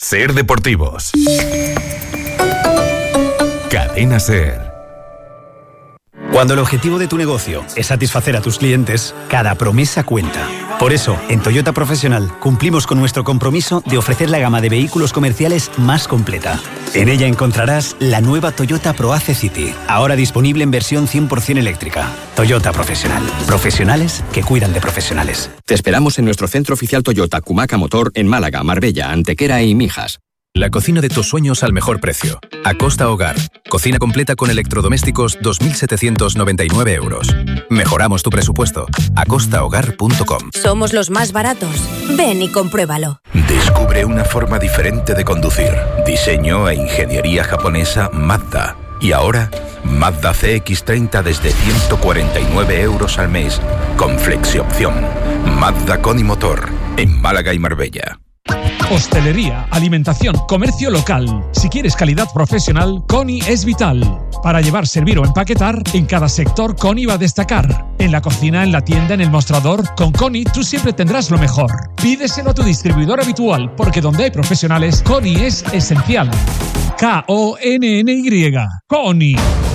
Ser Deportivos. Cadena Ser. Cuando el objetivo de tu negocio es satisfacer a tus clientes, cada promesa cuenta. Por eso, en Toyota Profesional cumplimos con nuestro compromiso de ofrecer la gama de vehículos comerciales más completa. En ella encontrarás la nueva Toyota ProAce City, ahora disponible en versión 100% eléctrica. Toyota Profesional. Profesionales que cuidan de profesionales. Te esperamos en nuestro centro oficial Toyota Cumaca Motor en Málaga, Marbella, Antequera y Mijas. La cocina de tus sueños al mejor precio. Acosta Hogar. Cocina completa con electrodomésticos, 2.799 euros. Mejoramos tu presupuesto. acostahogar.com. Somos los más baratos. Ven y compruébalo. Descubre una forma diferente de conducir. Diseño e ingeniería japonesa Mazda. Y ahora, Mazda CX-30 desde 149 euros al mes. Con flexiopción. Mazda con y motor. En Málaga y Marbella. Hostelería, alimentación, comercio local. Si quieres calidad profesional, Coni es vital. Para llevar, servir o empaquetar, en cada sector Coni va a destacar. En la cocina, en la tienda, en el mostrador, con Coni tú siempre tendrás lo mejor. Pídeselo a tu distribuidor habitual, porque donde hay profesionales, Coni es esencial. K-O-N-N-Y. Coni.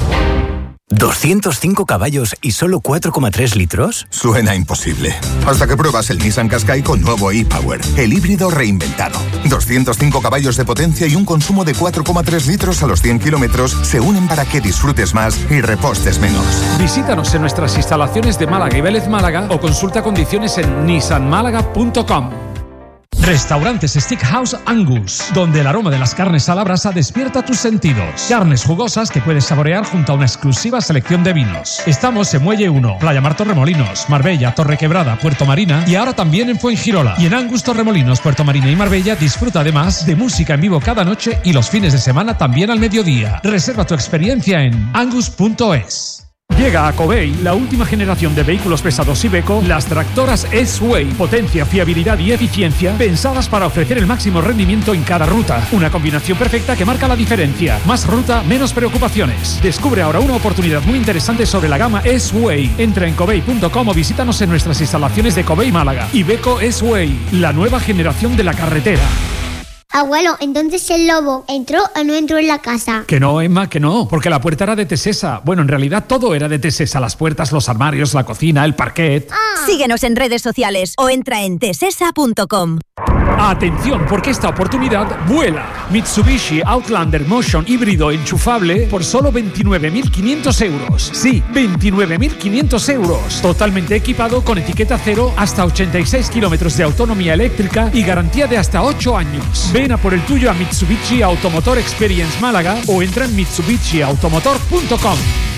¿205 caballos y solo 4,3 litros? Suena imposible. Hasta que pruebas el Nissan Qashqai con nuevo e-Power, el híbrido reinventado. 205 caballos de potencia y un consumo de 4,3 litros a los 100 kilómetros se unen para que disfrutes más y repostes menos. Visítanos en nuestras instalaciones de Málaga y Vélez Málaga o consulta condiciones en nissanmálaga.com. Restaurantes Steakhouse Angus, donde el aroma de las carnes a la brasa despierta tus sentidos. Carnes jugosas que puedes saborear junto a una exclusiva selección de vinos. Estamos en Muelle 1, Playa Mar Torremolinos, Marbella, Torrequebrada, Puerto Marina y ahora también en Fuengirola. Y en Angus Torremolinos, Puerto Marina y Marbella disfruta además de música en vivo cada noche y los fines de semana también al mediodía. Reserva tu experiencia en angus.es. Llega a Covey la última generación de vehículos pesados Iveco, las tractoras S-Way. Potencia, fiabilidad y eficiencia pensadas para ofrecer el máximo rendimiento en cada ruta. Una combinación perfecta que marca la diferencia. Más ruta, menos preocupaciones. Descubre ahora una oportunidad muy interesante sobre la gama S-Way. Entra en covey.com o visítanos en nuestras instalaciones de Covey Málaga. Iveco S-Way, la nueva generación de la carretera. Abuelo, entonces el lobo ¿entró o no entró en la casa? Que no, Emma, que no, porque la puerta era de Tesesa. Bueno, en realidad todo era de Tesesa. Las puertas, los armarios, la cocina, el parquet. Síguenos en redes sociales o entra en tesesa.com. Atención, porque esta oportunidad vuela. Mitsubishi Outlander Motion híbrido enchufable por solo 29.500 euros. Sí, 29.500 euros. Totalmente equipado con etiqueta cero, hasta 86 kilómetros de autonomía eléctrica y garantía de hasta 8 años. Ven a por el tuyo a Mitsubishi Automotor Experience Málaga o entra en mitsubishiautomotor.com.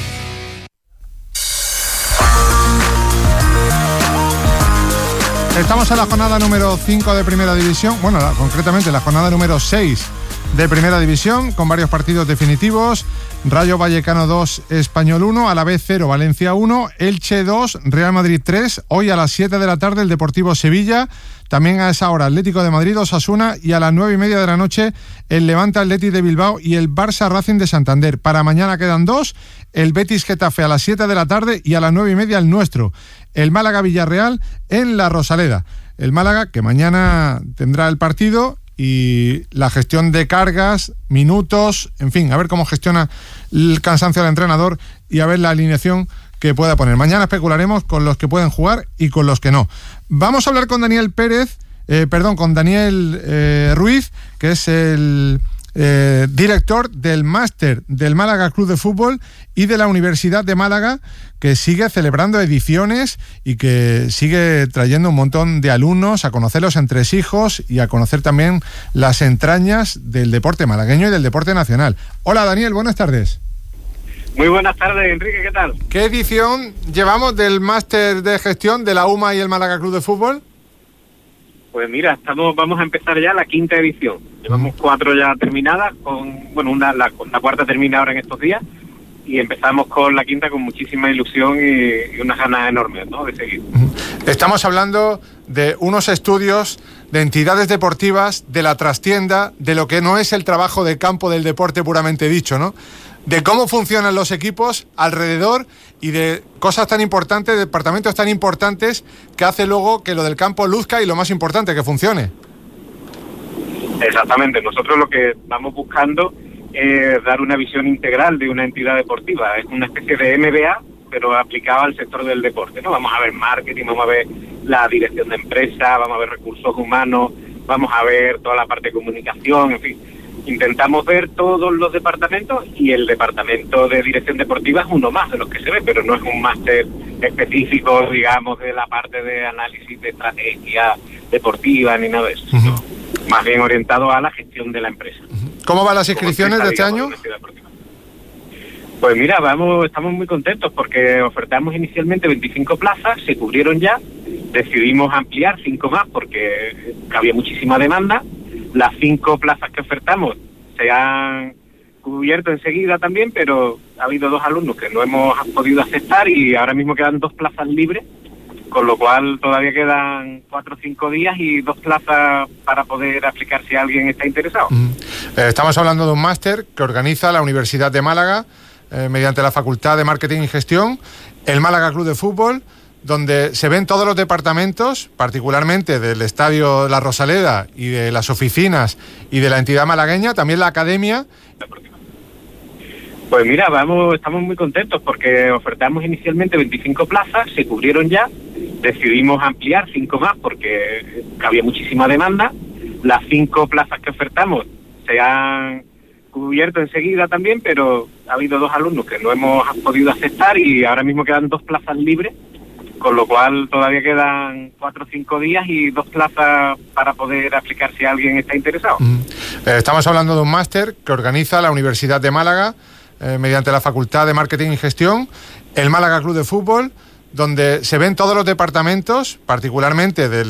Estamos en la jornada número 5 de Primera División, bueno, concretamente la jornada número 6 de Primera División, con varios partidos definitivos. Rayo Vallecano 2, Español 1, Alavés 0, Valencia 1, Elche 2, Real Madrid 3, hoy a las 7 de la tarde el Deportivo Sevilla, también a esa hora Atlético de Madrid, Osasuna, y a las 9:30 de la noche el Levante Athletic de Bilbao y el Barça Racing de Santander. Para mañana quedan 2, el Betis Getafe a las 7 de la tarde y a las 9:30 el nuestro, el Málaga Villarreal en la Rosaleda. El Málaga que mañana tendrá el partido y la gestión de cargas, minutos, en fin, a ver cómo gestiona el cansancio del entrenador y a ver la alineación que pueda poner. Mañana especularemos con los que pueden jugar y con los que no. Vamos a hablar con Daniel Ruiz, que es el director del máster del Málaga Club de Fútbol y de la Universidad de Málaga, que sigue celebrando ediciones y que sigue trayendo un montón de alumnos a conocer los entresijos y a conocer también las entrañas del deporte malagueño y del deporte nacional. Hola Daniel, buenas tardes. Muy buenas tardes, Enrique, ¿qué tal? ¿Qué edición llevamos del máster de gestión de la UMA y el Málaga Club de Fútbol? Pues mira, vamos a empezar ya la 5ª edición. Llevamos 4 ya terminadas, la cuarta termina ahora en estos días, y empezamos con la 5ª con muchísima ilusión y unas ganas enormes, ¿no?, de seguir. Estamos hablando de unos estudios de entidades deportivas, de la trastienda, de lo que no es el trabajo de campo del deporte puramente dicho, ¿no?, de cómo funcionan los equipos alrededor y de cosas tan importantes, departamentos tan importantes que hace luego que lo del campo luzca y lo más importante, que funcione. Exactamente, nosotros lo que vamos buscando es dar una visión integral de una entidad deportiva, es una especie de MBA, pero aplicado al sector del deporte, ¿no? Vamos a ver marketing, vamos a ver la dirección de empresa, vamos a ver recursos humanos, vamos a ver toda la parte de comunicación, en fin. Intentamos ver todos los departamentos y el departamento de dirección deportiva es uno más de los que se ve, pero no es un máster específico, digamos, de la parte de análisis de estrategia deportiva ni nada de eso, sino más bien orientado a la gestión de la empresa. ¿Cómo van las inscripciones de este año? Pues mira, estamos muy contentos porque ofertamos inicialmente 25 plazas, se cubrieron ya, decidimos ampliar 5 más porque había muchísima demanda. Las 5 plazas que ofertamos se han cubierto enseguida también, pero ha habido 2 alumnos que no hemos podido aceptar y ahora mismo quedan 2 plazas libres, con lo cual todavía quedan 4 o 5 días y 2 plazas para poder aplicar si alguien está interesado. Estamos hablando de un máster que organiza la Universidad de Málaga mediante la Facultad de Marketing y Gestión, el Málaga Club de Fútbol, donde se ven todos los departamentos, particularmente del Estadio La Rosaleda y de las oficinas y de la entidad malagueña, también la academia. Pues mira, estamos muy contentos porque ofertamos inicialmente 25 plazas, se cubrieron ya, decidimos ampliar 5 más porque había muchísima demanda. Las 5 plazas que ofertamos se han cubierto enseguida también, pero ha habido 2 alumnos que no hemos podido aceptar y ahora mismo quedan 2 plazas libres, con lo cual todavía quedan 4 o 5 días y 2 plazas para poder aplicar si alguien está interesado. Estamos hablando de un máster que organiza la Universidad de Málaga mediante la Facultad de Marketing y Gestión, el Málaga Club de Fútbol, donde se ven todos los departamentos, particularmente del